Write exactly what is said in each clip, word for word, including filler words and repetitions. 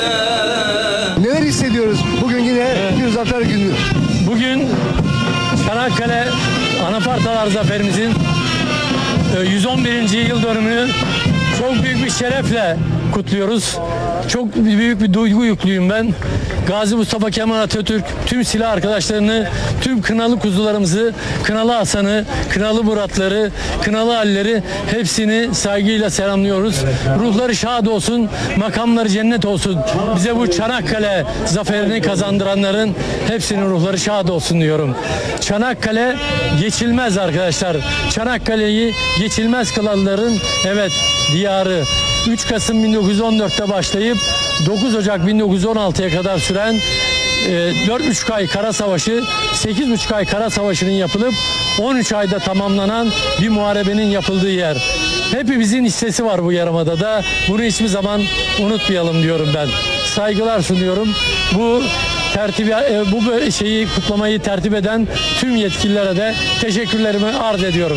Neler hissediyoruz? Bugün yine bir zafer günü. Bugün Çanakkale Anafartalar Zaferimizin e, yüz on birinci yıl dönümünü çok büyük bir şerefle kutluyoruz. Çok büyük bir duygu yüklüyüm ben. Gazi Mustafa Kemal Atatürk tüm silah arkadaşlarını, tüm kınalı kuzularımızı, kınalı Hasan'ı, kınalı Muratları, kınalı Ali'leri hepsini saygıyla selamlıyoruz. Ruhları şad olsun, makamları cennet olsun. Bize bu Çanakkale zaferini kazandıranların hepsinin ruhları şad olsun diyorum. Çanakkale geçilmez arkadaşlar. Çanakkale'yi geçilmez kılanların evet diyarı. üç Kasım bin dokuz yüz on dört'te başlayıp dokuz Ocak bin dokuz yüz on altı'ya kadar süren e, dört buçuk ay kara savaşı, sekiz buçuk ay kara savaşının yapılıp on üç ayda tamamlanan bir muharebenin yapıldığı yer. Hepimizin hissesi var bu yarımadada. Bunu hiçbir zaman unutmayalım diyorum ben. Saygılar sunuyorum. Bu tertibi, e, bu şeyi kutlamayı tertip eden tüm yetkililere de teşekkürlerimi arz ediyorum.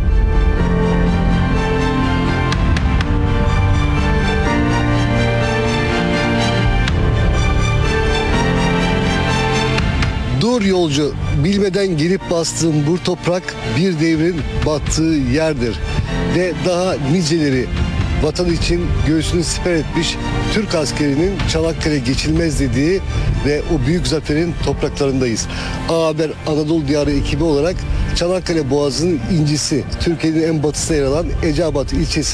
Dur yolcu, bilmeden gelip bastığım bu toprak bir devrin battığı yerdir. Ve daha niceleri vatan için göğsünü siper etmiş Türk askerinin Çanakkale geçilmez dediği ve o büyük zaferin topraklarındayız. A Haber Anadolu Diyarı ekibi olarak Çanakkale Boğazı'nın incisi, Türkiye'nin en batısında yer alan Eceabat ilçesi